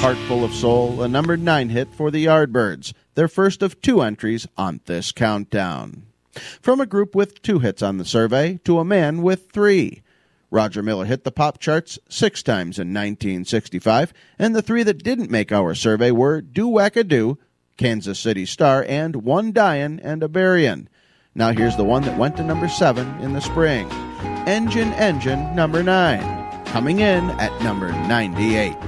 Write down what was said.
Heart Full of Soul, a number 9 hit for the Yardbirds, their first of 2 entries on this countdown. From a group with 2 hits on the survey to a man with 3. Roger Miller hit the pop charts 6 times in 1965, and the 3 that didn't make our survey were Do-Wacka-Do, Kansas City Star, and One Dyin' and a Buryin'. Now here's the one that went to number 7 in the spring. Engine, Engine, number 9, coming in at number 98.